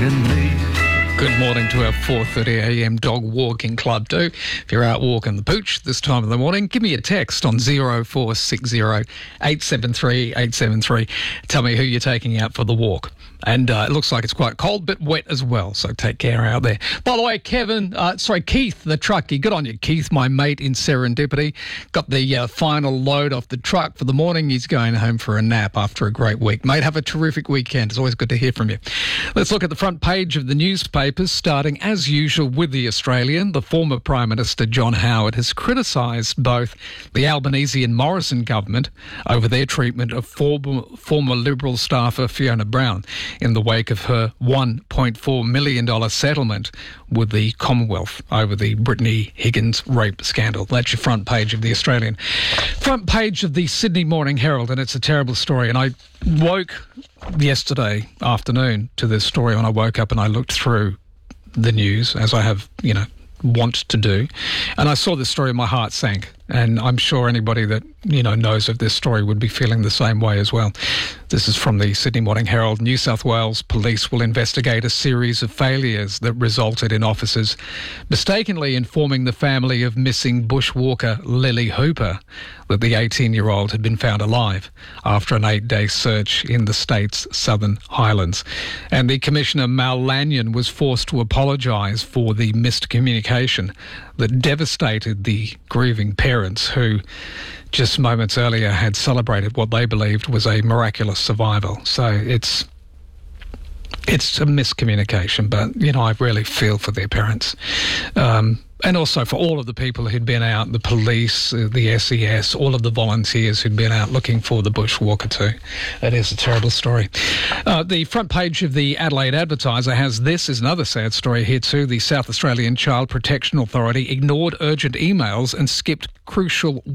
and me. Good morning to our 4:30am dog walking club too. If you're out walking the pooch this time of the morning, give me a text on 0460 873 873. Tell me who you're taking out for the walk. And it looks like it's quite cold, but wet as well, so take care out there. By the way, Keith, the truckie. Good on you, Keith, my mate in Serendipity. Got the final load off the truck for the morning. He's going home for a nap after a great week. Mate, have a terrific weekend. It's always good to hear from you. Let's look at the front page of the newspapers, starting as usual with The Australian. The former Prime Minister John Howard has criticised both the Albanese and Morrison government over their treatment of former Liberal staffer Fiona Brown in the wake of her $1.4 million settlement with the Commonwealth over the Brittany Higgins rape scandal. That's your front page of The Australian. Front page of the Sydney Morning Herald, and it's a terrible story. And I woke yesterday afternoon to this story when I woke up and I looked through the news, as I have, want to do. And I saw this story and my heart sank. And I'm sure anybody that, knows of this story would be feeling the same way as well. This is from the Sydney Morning Herald. New South Wales police will investigate a series of failures that resulted in officers mistakenly informing the family of missing bushwalker Lily Hooper that the 18-year-old had been found alive after an 8-day search in the state's Southern Highlands. And the Commissioner, Mal Lanyon, was forced to apologise for the missed communication that devastated the grieving parents who just moments earlier had celebrated what they believed was a miraculous survival. So it's a miscommunication, but, I really feel for their parents. And also for all of the people who'd been out, the police, the SES, all of the volunteers who'd been out looking for the bushwalker too. It is a terrible story. The front page of the Adelaide Advertiser has this is another sad story here too. The South Australian Child Protection Authority ignored urgent emails and skipped crucial